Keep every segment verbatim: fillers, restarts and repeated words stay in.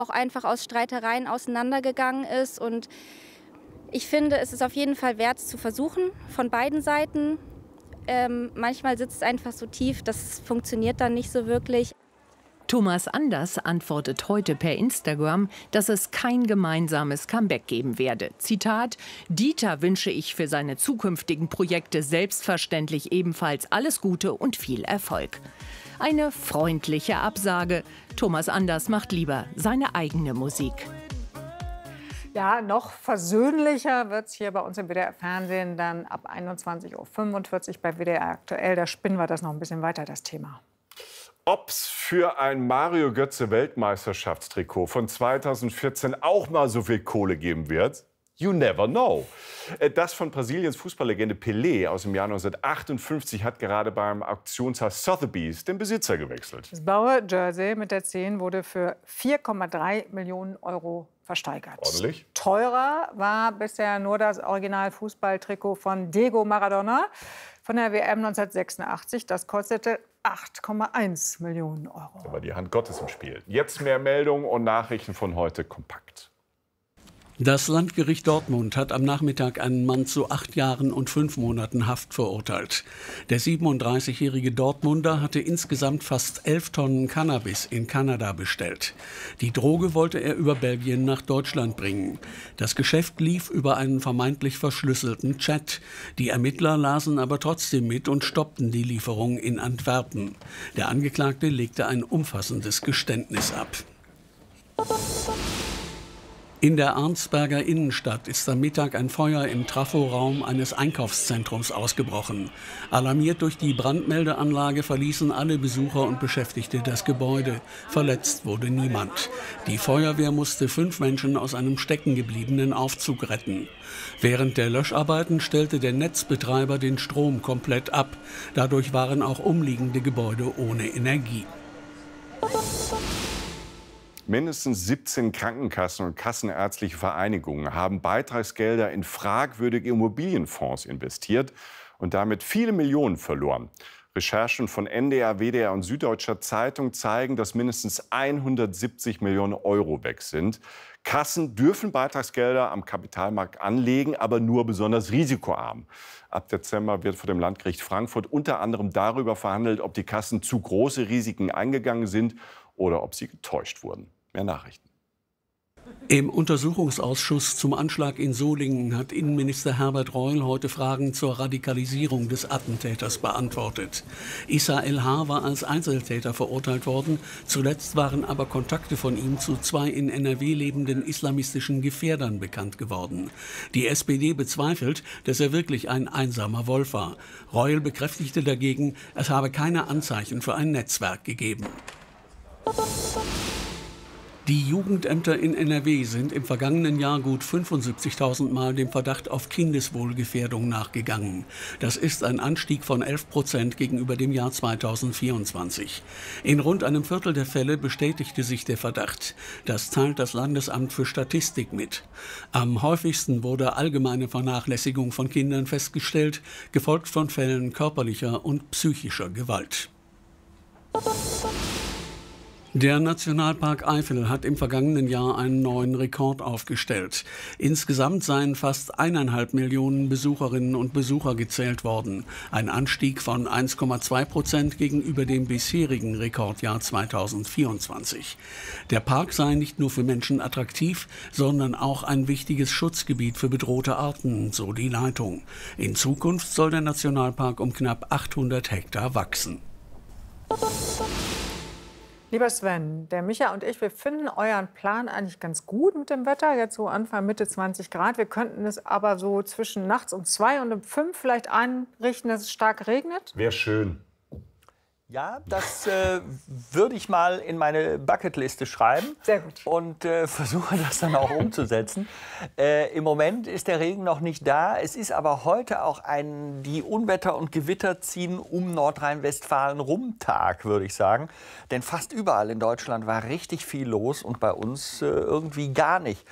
auch einfach aus Streitereien auseinandergegangen ist. Und ich finde, es ist auf jeden Fall wert, es zu versuchen, von beiden Seiten. Ähm, manchmal sitzt es einfach so tief, das funktioniert dann nicht so wirklich. Thomas Anders antwortet heute per Instagram, dass es kein gemeinsames Comeback geben werde. Zitat: Dieter wünsche ich für seine zukünftigen Projekte selbstverständlich ebenfalls alles Gute und viel Erfolg. Eine freundliche Absage. Thomas Anders macht lieber seine eigene Musik. Ja, noch versöhnlicher wird es hier bei uns im W D R-Fernsehen dann ab einundzwanzig Uhr fünfundvierzig bei W D R aktuell. Da spinnen wir das noch ein bisschen weiter, das Thema. Ob's für ein Mario Götze Weltmeisterschaftstrikot von zweitausendvierzehn auch mal so viel Kohle geben wird? You never know. Das von Brasiliens Fußballlegende Pelé aus dem Jahr neunzehnhundertachtundfünfzig hat gerade beim Auktionshaus Sotheby's den Besitzer gewechselt. Das blaue Jersey mit der zehn wurde für vier Komma drei Millionen Euro versteigert. Ordentlich. Teurer war bisher nur das Original-Fußballtrikot von Diego Maradona von der W M neunzehnhundertsechsundachtzig. Das kostete acht Komma eins Millionen Euro. Da war die Hand Gottes im Spiel. Jetzt mehr Meldungen und Nachrichten von heute kompakt. Das Landgericht Dortmund hat am Nachmittag einen Mann zu acht Jahren und fünf Monaten Haft verurteilt. Der siebenunddreißigjährige Dortmunder hatte insgesamt fast elf Tonnen Cannabis in Kanada bestellt. Die Droge wollte er über Belgien nach Deutschland bringen. Das Geschäft lief über einen vermeintlich verschlüsselten Chat. Die Ermittler lasen aber trotzdem mit und stoppten die Lieferung in Antwerpen. Der Angeklagte legte ein umfassendes Geständnis ab. In der Arnsberger Innenstadt ist am Mittag ein Feuer im Traforaum eines Einkaufszentrums ausgebrochen. Alarmiert durch die Brandmeldeanlage verließen alle Besucher und Beschäftigte das Gebäude. Verletzt wurde niemand. Die Feuerwehr musste fünf Menschen aus einem steckengebliebenen Aufzug retten. Während der Löscharbeiten stellte der Netzbetreiber den Strom komplett ab. Dadurch waren auch umliegende Gebäude ohne Energie. Mindestens siebzehn Krankenkassen und kassenärztliche Vereinigungen haben Beitragsgelder in fragwürdige Immobilienfonds investiert und damit viele Millionen verloren. Recherchen von N D R, W D R und Süddeutscher Zeitung zeigen, dass mindestens hundertsiebzig Millionen Euro weg sind. Kassen dürfen Beitragsgelder am Kapitalmarkt anlegen, aber nur besonders risikoarm. Ab Dezember wird vor dem Landgericht Frankfurt unter anderem darüber verhandelt, ob die Kassen zu große Risiken eingegangen sind oder ob sie getäuscht wurden. Mehr Nachrichten. Im Untersuchungsausschuss zum Anschlag in Solingen hat Innenminister Herbert Reul heute Fragen zur Radikalisierung des Attentäters beantwortet. Issa El-Har war als Einzeltäter verurteilt worden. Zuletzt waren aber Kontakte von ihm zu zwei in N R W lebenden islamistischen Gefährdern bekannt geworden. Die S P D bezweifelt, dass er wirklich ein einsamer Wolf war. Reul bekräftigte dagegen, es habe keine Anzeichen für ein Netzwerk gegeben. Die Jugendämter in N R W sind im vergangenen Jahr gut fünfundsiebzigtausend Mal dem Verdacht auf Kindeswohlgefährdung nachgegangen. Das ist ein Anstieg von elf Prozent gegenüber dem Jahr zweitausendvierundzwanzig. In rund einem Viertel der Fälle bestätigte sich der Verdacht. Das teilt das Landesamt für Statistik mit. Am häufigsten wurde allgemeine Vernachlässigung von Kindern festgestellt, gefolgt von Fällen körperlicher und psychischer Gewalt. Der Nationalpark Eifel hat im vergangenen Jahr einen neuen Rekord aufgestellt. Insgesamt seien fast eineinhalb Millionen Besucherinnen und Besucher gezählt worden. Ein Anstieg von eins Komma zwei Prozent gegenüber dem bisherigen Rekordjahr zweitausendvierundzwanzig. Der Park sei nicht nur für Menschen attraktiv, sondern auch ein wichtiges Schutzgebiet für bedrohte Arten, so die Leitung. In Zukunft soll der Nationalpark um knapp achthundert Hektar wachsen. Lieber Sven, der Micha und ich, wir finden euren Plan eigentlich ganz gut mit dem Wetter. Jetzt so Anfang, Mitte zwanzig Grad. Wir könnten es aber so zwischen nachts um zwei und um fünf vielleicht einrichten, dass es stark regnet. Wäre schön. Ja, das äh, würde ich mal in meine Bucketliste schreiben. Sehr gut. Und äh, versuche das dann auch umzusetzen. Äh, Im Moment ist der Regen noch nicht da. Es ist aber heute auch ein, die Unwetter und Gewitter ziehen um Nordrhein-Westfalen rum Tag, würde ich sagen. Denn fast überall in Deutschland war richtig viel los und bei uns äh, irgendwie gar nicht.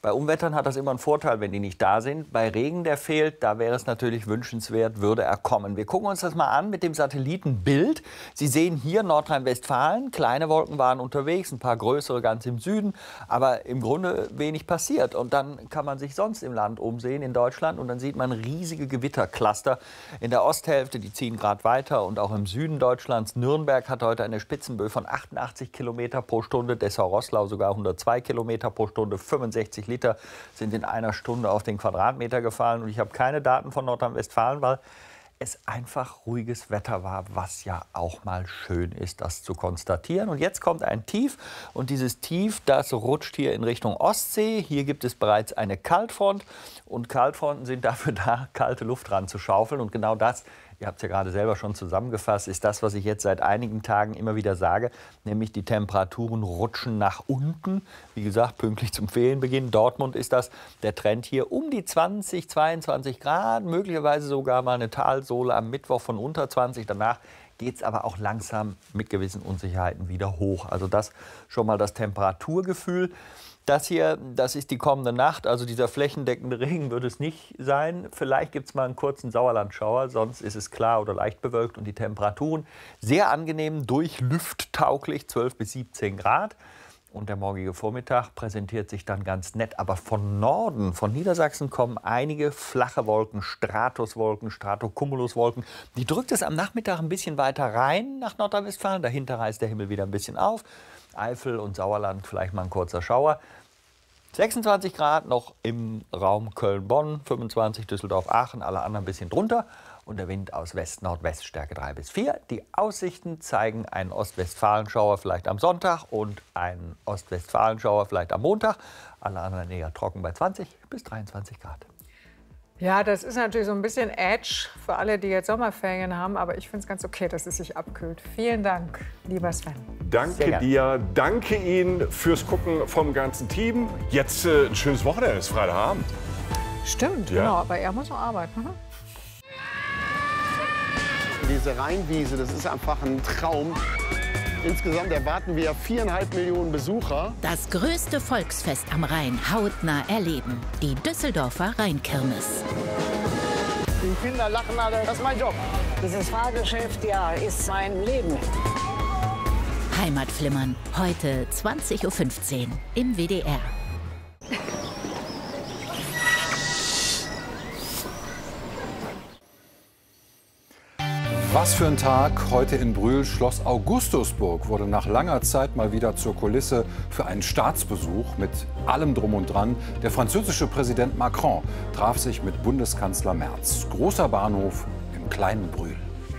Bei Unwettern hat das immer einen Vorteil, wenn die nicht da sind. Bei Regen, der fehlt, da wäre es natürlich wünschenswert, würde er kommen. Wir gucken uns das mal an mit dem Satellitenbild. Sie sehen hier Nordrhein-Westfalen. Kleine Wolken waren unterwegs, ein paar größere ganz im Süden. Aber im Grunde wenig passiert. Und dann kann man sich sonst im Land umsehen, in Deutschland. Und dann sieht man riesige Gewittercluster in der Osthälfte. Die ziehen gerade weiter. Und auch im Süden Deutschlands. Nürnberg hat heute eine Spitzenböe von achtundachtzig Kilometer pro Stunde. Dessau-Roßlau sogar hundertzwei Kilometer pro Stunde. fünfundsechzig Liter sind in einer Stunde auf den Quadratmeter gefallen. Und ich habe keine Daten von Nordrhein-Westfalen, weil es einfach ruhiges Wetter war, was ja auch mal schön ist, das zu konstatieren. Und jetzt kommt ein Tief. Und dieses Tief, das rutscht hier in Richtung Ostsee. Hier gibt es bereits eine Kaltfront. Und Kaltfronten sind dafür da, kalte Luft ran zu schaufeln. Und genau das, ihr habt es ja gerade selber schon zusammengefasst, ist das, was ich jetzt seit einigen Tagen immer wieder sage, nämlich die Temperaturen rutschen nach unten. Wie gesagt, pünktlich zum Ferienbeginn. Dortmund ist das der Trend hier um die zwanzig, zweiundzwanzig Grad, möglicherweise sogar mal eine Talsohle am Mittwoch von unter zwanzig. Danach geht es aber auch langsam mit gewissen Unsicherheiten wieder hoch. Also das schon mal das Temperaturgefühl. Das hier, das ist die kommende Nacht, also dieser flächendeckende Regen wird es nicht sein. Vielleicht gibt es mal einen kurzen Sauerlandschauer, sonst ist es klar oder leicht bewölkt und die Temperaturen sehr angenehm, durchlüfttauglich, zwölf bis siebzehn Grad. Und der morgige Vormittag präsentiert sich dann ganz nett. Aber von Norden, von Niedersachsen, kommen einige flache Wolken, Stratuswolken, Stratocumuluswolken. Die drückt es am Nachmittag ein bisschen weiter rein nach Nordrhein-Westfalen. Dahinter reißt der Himmel wieder ein bisschen auf. Eifel und Sauerland vielleicht mal ein kurzer Schauer. sechsundzwanzig Grad noch im Raum Köln-Bonn, fünfundzwanzig Düsseldorf-Aachen, alle anderen ein bisschen drunter. Und der Wind aus West-Nordwest Stärke drei bis vier. Die Aussichten zeigen einen Ostwestfalenschauer vielleicht am Sonntag und einen Ostwestfalenschauer vielleicht am Montag. Alle anderen eher trocken bei zwanzig bis dreiundzwanzig Grad. Ja, das ist natürlich so ein bisschen Edge für alle, die jetzt Sommerferien haben. Aber ich finde es ganz okay, dass es sich abkühlt. Vielen Dank, lieber Sven. Danke dir. Danke Ihnen fürs Gucken vom ganzen Team. Jetzt äh, ein schönes Wochenende, es ist Freitagabend. Stimmt, Ja. genau. Aber er muss noch arbeiten. Mhm. Diese Rheinwiese, das ist einfach ein Traum. Insgesamt erwarten wir viereinhalb Millionen Besucher. Das größte Volksfest am Rhein hautnah erleben. Die Düsseldorfer Rheinkirmes. Die Kinder lachen alle. Das ist mein Job. Dieses Fahrgeschäft, ja, ist mein Leben. Heimatflimmern, heute zwanzig Uhr fünfzehn im W D R. Was für ein Tag heute in Brühl. Schloss Augustusburg wurde nach langer Zeit mal wieder zur Kulisse für einen Staatsbesuch mit allem Drum und Dran. Der französische Präsident Macron traf sich mit Bundeskanzler Merz. Großer Bahnhof im kleinen Brühl.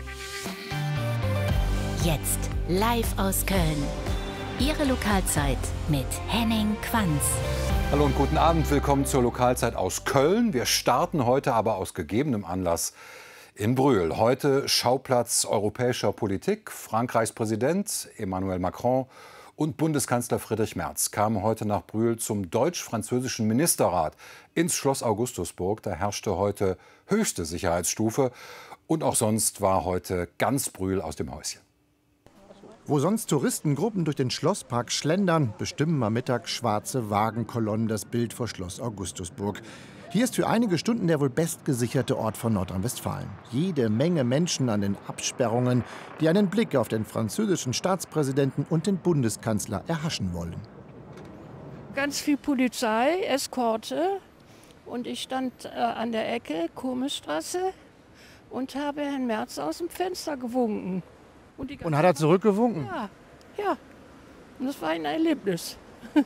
Jetzt live aus Köln. Ihre Lokalzeit mit Henning Quanz. Hallo und guten Abend. Willkommen zur Lokalzeit aus Köln. Wir starten heute aber aus gegebenem Anlass in Brühl. Heute Schauplatz europäischer Politik. Frankreichs Präsident Emmanuel Macron und Bundeskanzler Friedrich Merz kamen heute nach Brühl zum deutsch-französischen Ministerrat ins Schloss Augustusburg. Da herrschte heute höchste Sicherheitsstufe. Und auch sonst war heute ganz Brühl aus dem Häuschen. Wo sonst Touristengruppen durch den Schlosspark schlendern, bestimmen am Mittag schwarze Wagenkolonnen das Bild vor Schloss Augustusburg. Hier ist für einige Stunden der wohl bestgesicherte Ort von Nordrhein-Westfalen. Jede Menge Menschen an den Absperrungen, die einen Blick auf den französischen Staatspräsidenten und den Bundeskanzler erhaschen wollen. Ganz viel Polizei, Eskorte. Und ich stand äh, an der Ecke, Komischstraße, und habe Herrn Merz aus dem Fenster gewunken. Und, die Und hat er zurückgewunken? Ja, ja. Und das war ein Erlebnis.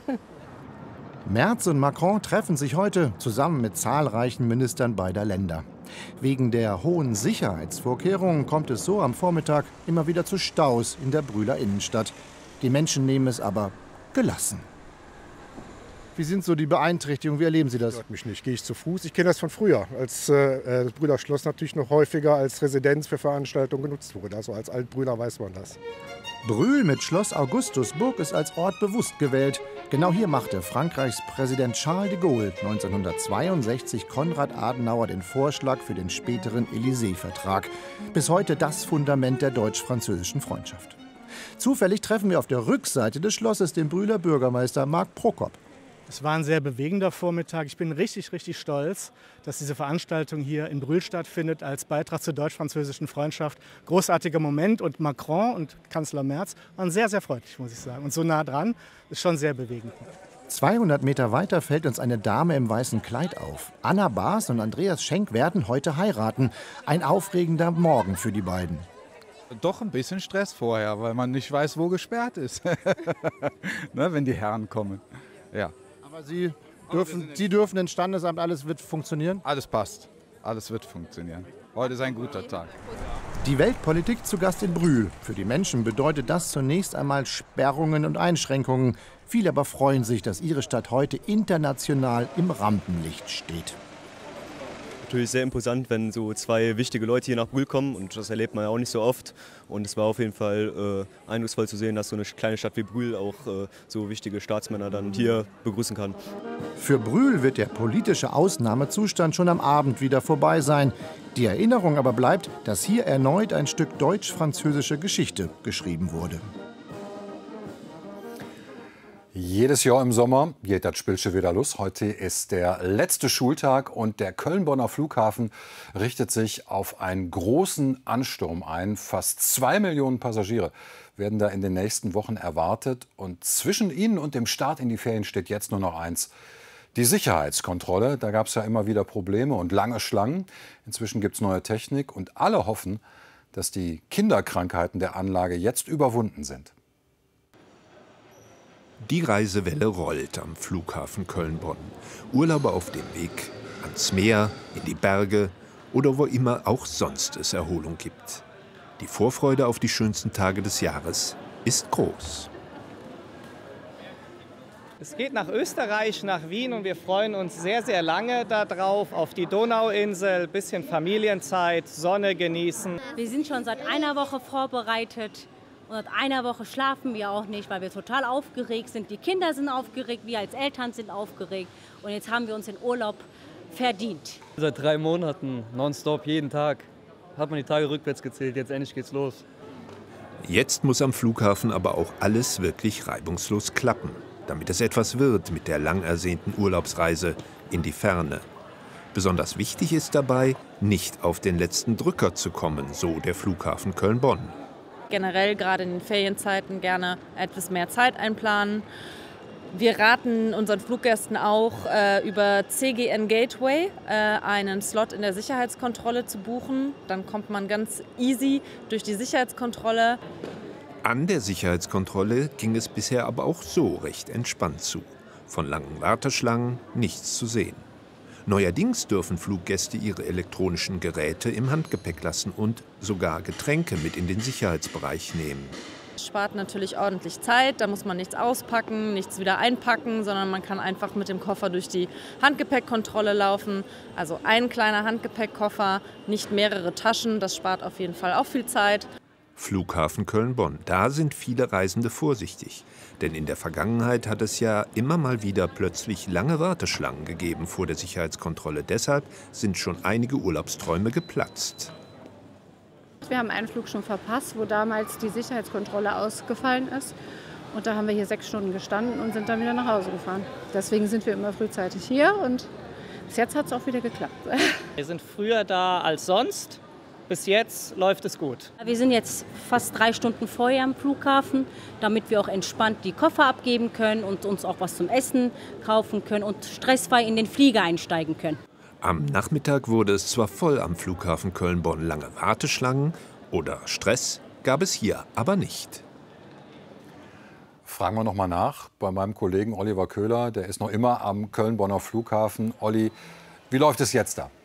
Merz und Macron treffen sich heute zusammen mit zahlreichen Ministern beider Länder. Wegen der hohen Sicherheitsvorkehrungen kommt es so am Vormittag immer wieder zu Staus in der Brühler Innenstadt. Die Menschen nehmen es aber gelassen. Wie sind so die Beeinträchtigungen? Wie erleben Sie das? Stört mich nicht. Gehe ich zu Fuß. Ich kenne das von früher, als äh, das Brühler Schloss natürlich noch häufiger als Residenz für Veranstaltungen genutzt wurde. Also als Altbrühler weiß man das. Brühl mit Schloss Augustusburg ist als Ort bewusst gewählt. Genau hier machte Frankreichs Präsident Charles de Gaulle neunzehnhundertzweiundsechzig Konrad Adenauer den Vorschlag für den späteren Élysée-Vertrag. Bis heute das Fundament der deutsch-französischen Freundschaft. Zufällig treffen wir auf der Rückseite des Schlosses den Brühler Bürgermeister Marc Prokop. Es war ein sehr bewegender Vormittag. Ich bin richtig, richtig stolz, dass diese Veranstaltung hier in Brühl stattfindet als Beitrag zur deutsch-französischen Freundschaft. Großartiger Moment und Macron und Kanzler Merz waren sehr, sehr freundlich, muss ich sagen. Und so nah dran ist schon sehr bewegend. zweihundert Meter weiter fällt uns eine Dame im weißen Kleid auf. Anna Baas und Andreas Schenk werden heute heiraten. Ein aufregender Morgen für die beiden. Doch ein bisschen Stress vorher, weil man nicht weiß, wo gesperrt ist, ne, wenn die Herren kommen. Ja. Aber Sie dürfen, Sie dürfen ins Standesamt, alles wird funktionieren? Alles passt, alles wird funktionieren. Heute ist ein guter Tag. Die Weltpolitik zu Gast in Brühl. Für die Menschen bedeutet das zunächst einmal Sperrungen und Einschränkungen. Viele aber freuen sich, dass ihre Stadt heute international im Rampenlicht steht. Natürlich sehr imposant, wenn so zwei wichtige Leute hier nach Brühl kommen, und das erlebt man ja auch nicht so oft. Und es war auf jeden Fall äh, eindrucksvoll zu sehen, dass so eine kleine Stadt wie Brühl auch äh, so wichtige Staatsmänner dann hier begrüßen kann. Für Brühl wird der politische Ausnahmezustand schon am Abend wieder vorbei sein. Die Erinnerung aber bleibt, dass hier erneut ein Stück deutsch-französische Geschichte geschrieben wurde. Jedes Jahr im Sommer geht das Spiel schon wieder los. Heute ist der letzte Schultag und der Köln-Bonner Flughafen richtet sich auf einen großen Ansturm ein. Fast zwei Millionen Passagiere werden da in den nächsten Wochen erwartet. Und zwischen ihnen und dem Start in die Ferien steht jetzt nur noch eins: die Sicherheitskontrolle. Da gab es ja immer wieder Probleme und lange Schlangen. Inzwischen gibt es neue Technik und alle hoffen, dass die Kinderkrankheiten der Anlage jetzt überwunden sind. Die Reisewelle rollt am Flughafen Köln-Bonn. Urlauber auf dem Weg ans Meer, in die Berge oder wo immer auch sonst es Erholung gibt. Die Vorfreude auf die schönsten Tage des Jahres ist groß. Es geht nach Österreich, nach Wien, und wir freuen uns sehr, sehr lange darauf, auf die Donauinsel, bisschen Familienzeit, Sonne genießen. Wir sind schon seit einer Woche vorbereitet. Und seit einer Woche schlafen wir auch nicht, weil wir total aufgeregt sind. Die Kinder sind aufgeregt, wir als Eltern sind aufgeregt. Und jetzt haben wir uns den Urlaub verdient. Seit drei Monaten, nonstop, jeden Tag, hat man die Tage rückwärts gezählt. Jetzt endlich geht's los. Jetzt muss am Flughafen aber auch alles wirklich reibungslos klappen, damit es etwas wird mit der lang ersehnten Urlaubsreise in die Ferne. Besonders wichtig ist dabei, nicht auf den letzten Drücker zu kommen, so der Flughafen Köln-Bonn. Generell gerade in den Ferienzeiten gerne etwas mehr Zeit einplanen. Wir raten unseren Fluggästen auch, äh, über C G N Gateway äh, einen Slot in der Sicherheitskontrolle zu buchen. Dann kommt man ganz easy durch die Sicherheitskontrolle. An der Sicherheitskontrolle ging es bisher aber auch so recht entspannt zu. Von langen Warteschlangen nichts zu sehen. Neuerdings dürfen Fluggäste ihre elektronischen Geräte im Handgepäck lassen und sogar Getränke mit in den Sicherheitsbereich nehmen. Das spart natürlich ordentlich Zeit, da muss man nichts auspacken, nichts wieder einpacken, sondern man kann einfach mit dem Koffer durch die Handgepäckkontrolle laufen. Also ein kleiner Handgepäckkoffer, nicht mehrere Taschen, das spart auf jeden Fall auch viel Zeit. Flughafen Köln-Bonn, da sind viele Reisende vorsichtig. Denn in der Vergangenheit hat es ja immer mal wieder plötzlich lange Warteschlangen gegeben vor der Sicherheitskontrolle. Deshalb sind schon einige Urlaubsträume geplatzt. Wir haben einen Flug schon verpasst, wo damals die Sicherheitskontrolle ausgefallen ist. Und da haben wir hier sechs Stunden gestanden und sind dann wieder nach Hause gefahren. Deswegen sind wir immer frühzeitig hier und bis jetzt hat es auch wieder geklappt. Wir sind früher da als sonst. Bis jetzt läuft es gut. Wir sind jetzt fast drei Stunden vorher am Flughafen, damit wir auch entspannt die Koffer abgeben können und uns auch was zum Essen kaufen können und stressfrei in den Flieger einsteigen können. Am Nachmittag wurde es zwar voll am Flughafen Köln-Bonn, lange Warteschlangen oder Stress gab es hier aber nicht. Fragen wir noch mal nach bei meinem Kollegen Oliver Köhler, der ist noch immer am Köln-Bonner Flughafen. Olli, wie läuft es jetzt da?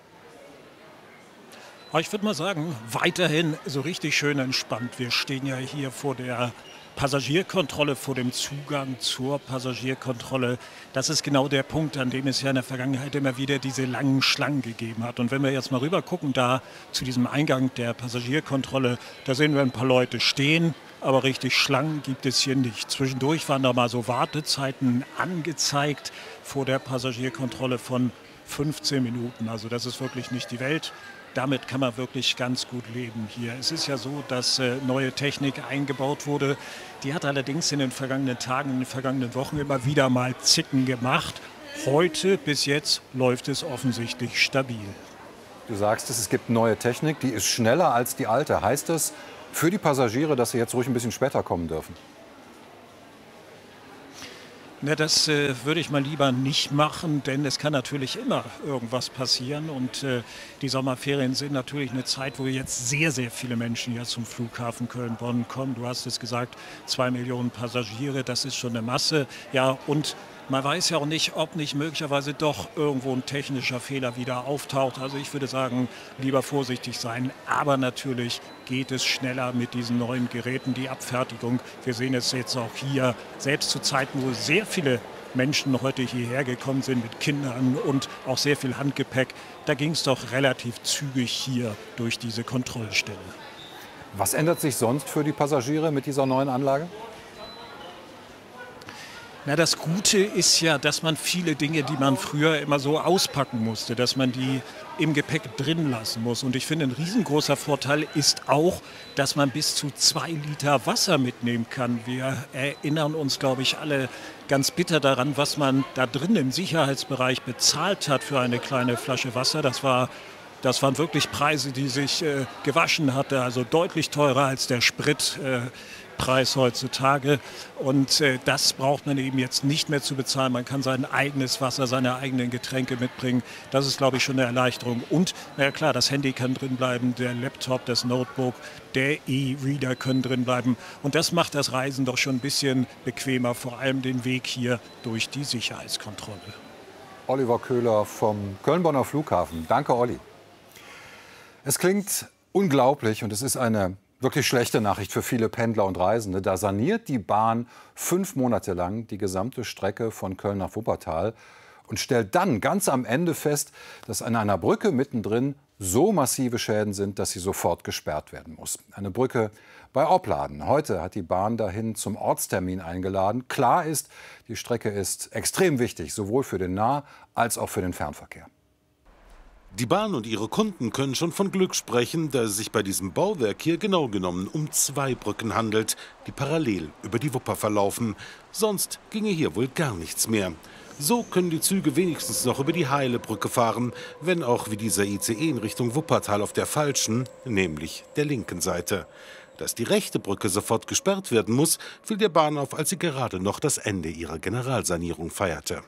Ich würde mal sagen, weiterhin so richtig schön entspannt. Wir stehen ja hier vor der Passagierkontrolle, vor dem Zugang zur Passagierkontrolle. Das ist genau der Punkt, an dem es ja in der Vergangenheit immer wieder diese langen Schlangen gegeben hat. Und wenn wir jetzt mal rüber gucken, da zu diesem Eingang der Passagierkontrolle, da sehen wir ein paar Leute stehen, aber richtig Schlangen gibt es hier nicht. Zwischendurch waren da mal so Wartezeiten angezeigt vor der Passagierkontrolle von fünfzehn Minuten. Also das ist wirklich nicht die Welt. damit kann man wirklich ganz gut leben hier. Es ist ja so, dass äh, neue Technik eingebaut wurde. Die hat allerdings in den vergangenen Tagen, in den vergangenen Wochen immer wieder mal Zicken gemacht. Heute bis jetzt läuft es offensichtlich stabil. Du sagst es, es gibt neue Technik, die ist schneller als die alte. Heißt das für die Passagiere, dass sie jetzt ruhig ein bisschen später kommen dürfen? Na, das äh, würde ich mal lieber nicht machen, denn es kann natürlich immer irgendwas passieren. Und äh, die Sommerferien sind natürlich eine Zeit, wo jetzt sehr, sehr viele Menschen ja zum Flughafen Köln-Bonn kommen. Du hast es gesagt, zwei Millionen Passagiere, das ist schon eine Masse. Ja, und man weiß ja auch nicht, ob nicht möglicherweise doch irgendwo ein technischer Fehler wieder auftaucht. Also ich würde sagen, lieber vorsichtig sein. Aber natürlich geht es schneller mit diesen neuen Geräten. Die Abfertigung, wir sehen es jetzt auch hier, selbst zu Zeiten, wo sehr viele Menschen heute hierher gekommen sind mit Kindern und auch sehr viel Handgepäck, da ging es doch relativ zügig hier durch diese Kontrollstelle. Was ändert sich sonst für die Passagiere mit dieser neuen Anlage? Na, das Gute ist ja, dass man viele Dinge, die man früher immer so auspacken musste, dass man die im Gepäck drin lassen muss. Und ich finde, ein riesengroßer Vorteil ist auch, dass man bis zu zwei Liter Wasser mitnehmen kann. Wir erinnern uns, glaube ich, alle ganz bitter daran, was man da drin im Sicherheitsbereich bezahlt hat für eine kleine Flasche Wasser. Das war Das waren wirklich Preise, die sich äh, gewaschen hatte, also deutlich teurer als der Spritpreis äh, heutzutage. Und äh, das braucht man eben jetzt nicht mehr zu bezahlen. Man kann sein eigenes Wasser, seine eigenen Getränke mitbringen. Das ist, glaube ich, schon eine Erleichterung. Und, na ja klar, das Handy kann drin bleiben, der Laptop, das Notebook, der E-Reader können drin bleiben. Und das macht das Reisen doch schon ein bisschen bequemer, vor allem den Weg hier durch die Sicherheitskontrolle. Oliver Köhler vom Köln-Bonner Flughafen. Danke, Olli. Es klingt unglaublich und es ist eine wirklich schlechte Nachricht für viele Pendler und Reisende. Da saniert die Bahn fünf Monate lang die gesamte Strecke von Köln nach Wuppertal und stellt dann ganz am Ende fest, dass an einer Brücke mittendrin so massive Schäden sind, dass sie sofort gesperrt werden muss. Eine Brücke bei Opladen. Heute hat die Bahn dahin zum Ortstermin eingeladen. Klar ist, die Strecke ist extrem wichtig, sowohl für den Nah- als auch für den Fernverkehr. Die Bahn und ihre Kunden können schon von Glück sprechen, da es sich bei diesem Bauwerk hier genau genommen um zwei Brücken handelt, die parallel über die Wupper verlaufen. Sonst ginge hier wohl gar nichts mehr. So können die Züge wenigstens noch über die Heilebrücke fahren, wenn auch wie dieser I C E in Richtung Wuppertal auf der falschen, nämlich der linken Seite. Dass die rechte Brücke sofort gesperrt werden muss, fiel der Bahn auf, als sie gerade noch das Ende ihrer Generalsanierung feierte.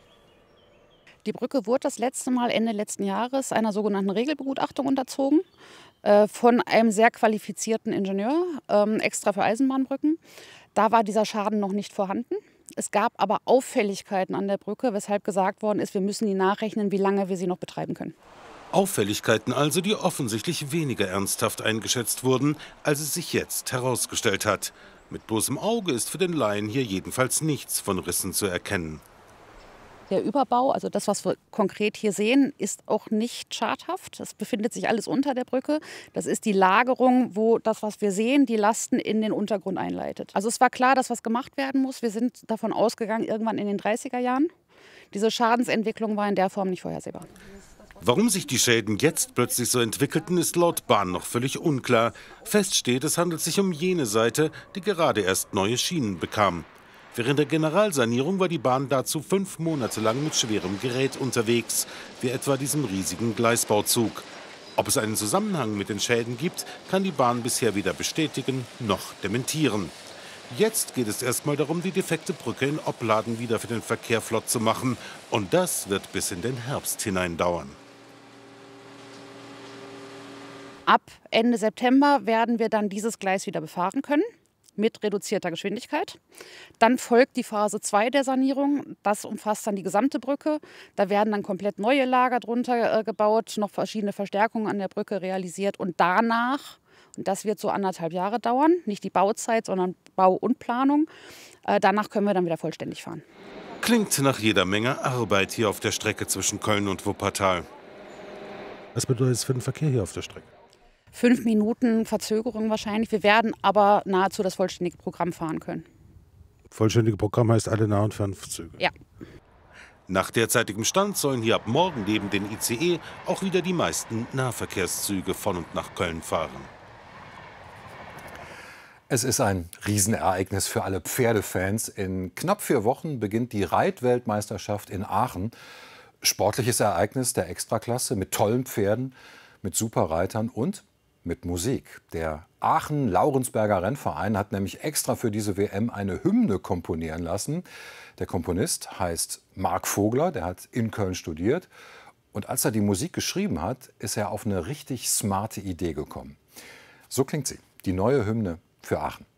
Die Brücke wurde das letzte Mal Ende letzten Jahres einer sogenannten Regelbegutachtung unterzogen äh, von einem sehr qualifizierten Ingenieur, ähm, extra für Eisenbahnbrücken. Da war dieser Schaden noch nicht vorhanden. Es gab aber Auffälligkeiten an der Brücke, weshalb gesagt worden ist, wir müssen die nachrechnen, wie lange wir sie noch betreiben können. Auffälligkeiten also, die offensichtlich weniger ernsthaft eingeschätzt wurden, als es sich jetzt herausgestellt hat. Mit bloßem Auge ist für den Laien hier jedenfalls nichts von Rissen zu erkennen. Der Überbau, also das, was wir konkret hier sehen, ist auch nicht schadhaft. Es befindet sich alles unter der Brücke. Das ist die Lagerung, wo das, was wir sehen, die Lasten in den Untergrund einleitet. Also es war klar, dass was gemacht werden muss. Wir sind davon ausgegangen, irgendwann in den dreißiger Jahren. Diese Schadensentwicklung war in der Form nicht vorhersehbar. Warum sich die Schäden jetzt plötzlich so entwickelten, ist laut Bahn noch völlig unklar. Fest steht, es handelt sich um jene Seite, die gerade erst neue Schienen bekam. Während der Generalsanierung war die Bahn dazu fünf Monate lang mit schwerem Gerät unterwegs, wie etwa diesem riesigen Gleisbauzug. Ob es einen Zusammenhang mit den Schäden gibt, kann die Bahn bisher weder bestätigen noch dementieren. Jetzt geht es erstmal darum, die defekte Brücke in Opladen wieder für den Verkehr flott zu machen. Und das wird bis in den Herbst hinein dauern. Ab Ende September werden wir dann dieses Gleis wieder befahren können, mit reduzierter Geschwindigkeit. Dann folgt die Phase zwei der Sanierung. Das umfasst dann die gesamte Brücke. Da werden dann komplett neue Lager drunter äh, gebaut, noch verschiedene Verstärkungen an der Brücke realisiert. Und danach, und das wird so anderthalb Jahre dauern, nicht die Bauzeit, sondern Bau und Planung, äh, danach können wir dann wieder vollständig fahren. Klingt nach jeder Menge Arbeit hier auf der Strecke zwischen Köln und Wuppertal. Was bedeutet es für den Verkehr hier auf der Strecke? Fünf Minuten Verzögerung wahrscheinlich. Wir werden aber nahezu das vollständige Programm fahren können. Vollständige Programm heißt alle Nah- und Fernzüge? Ja. Nach derzeitigem Stand sollen hier ab morgen neben den I C E auch wieder die meisten Nahverkehrszüge von und nach Köln fahren. Es ist ein Riesenereignis für alle Pferdefans. In knapp vier Wochen beginnt die Reitweltmeisterschaft in Aachen. Sportliches Ereignis der Extraklasse mit tollen Pferden, mit Superreitern und mit Musik. Der Aachen-Laurensberger Rennverein hat nämlich extra für diese W M eine Hymne komponieren lassen. Der Komponist heißt Marc Vogler, der hat in Köln studiert. Und als er die Musik geschrieben hat, ist er auf eine richtig smarte Idee gekommen. So klingt sie, die neue Hymne für Aachen.